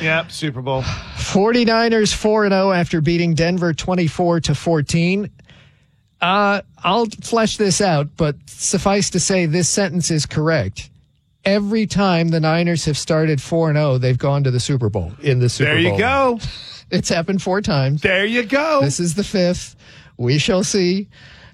Yep, Super Bowl. 49ers 4-0 after beating Denver 24-14. I'll flesh this out, but suffice to say this sentence is correct. Every time the Niners have started 4-0, they've gone to the Super Bowl in the Super Bowl. There you go. It's happened 4 times. There you go. This is the 5th. We shall see.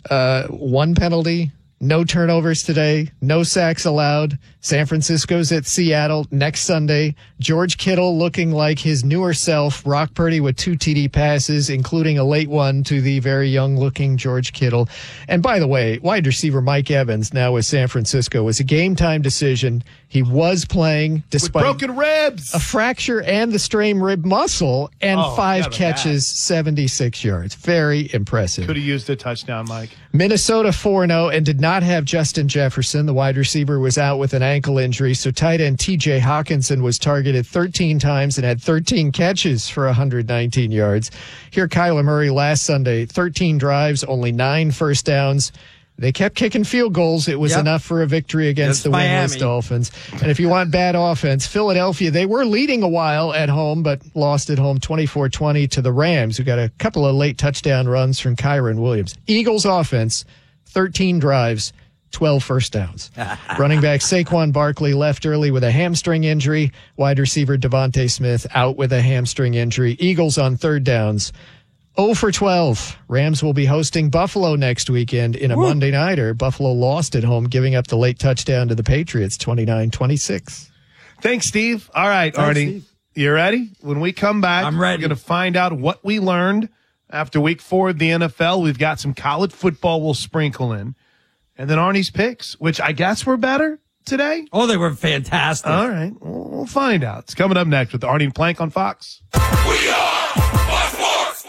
1 penalty. No turnovers today. No sacks allowed. San Francisco's at Seattle next Sunday. George Kittle looking like his newer self. Brock Purdy with 2 TD passes, including a late one to the very young-looking George Kittle. And by the way, wide receiver Mike Evans, now with San Francisco, was a game-time decision. He was playing despite with broken ribs, a fracture and the strained rib muscle, and 5 catches, 76 yards. Very impressive. Could have used a touchdown, Mike. Minnesota 4-0 and did not have Justin Jefferson. The wide receiver was out with an ankle injury, so tight end TJ Hawkinson was targeted 13 times and had 13 catches for 119 yards. Here, Kyler Murray last Sunday, 13 drives, only 9 first downs. They kept kicking field goals. It was enough for a victory against the winless Dolphins. And if you want bad offense, Philadelphia, they were leading a while at home, but lost at home 24-20 to the Rams, who got a couple of late touchdown runs from Kyron Williams. Eagles offense, 13 drives, 12 first downs. Running back Saquon Barkley left early with a hamstring injury. Wide receiver Devontae Smith out with a hamstring injury. Eagles on third downs. 0 for 12. Rams will be hosting Buffalo next weekend in a Monday nighter. Buffalo lost at home, giving up the late touchdown to the Patriots, 29-26. Thanks, Steve. All right, Arnie, Steve. You ready? When we come back, I'm ready. We're going to find out what we learned after week 4 of the NFL. We've got some college football we'll sprinkle in. And then Arnie's picks, which I guess were better today. Oh, they were fantastic. All right, we'll find out. It's coming up next with Arnie and Plank on Fox. We are Fox Sports.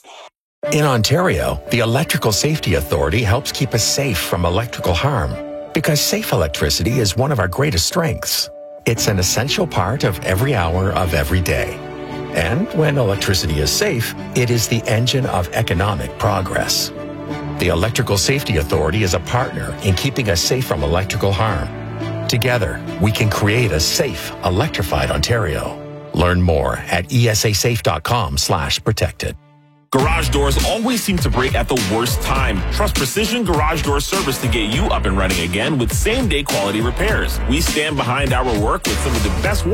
In Ontario, the Electrical Safety Authority helps keep us safe from electrical harm because safe electricity is one of our greatest strengths. It's an essential part of every hour of every day. And when electricity is safe, it is the engine of economic progress. The Electrical Safety Authority is a partner in keeping us safe from electrical harm. Together, we can create a safe, electrified Ontario. Learn more at esasafe.com/protected. Garage doors always seem to break at the worst time. Trust Precision Garage Door Service to get you up and running again with same-day quality repairs. We stand behind our work with some of the best